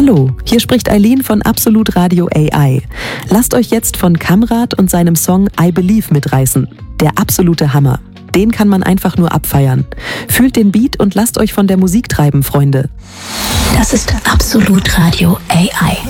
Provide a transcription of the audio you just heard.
Hallo, hier spricht Eileen von Absolut Radio AI. Lasst euch jetzt von Kamrat und seinem Song I Believe mitreißen. Der absolute Hammer. Den kann man einfach nur abfeiern. Fühlt den Beat und lasst euch von der Musik treiben, Freunde. Das ist Absolut Radio AI.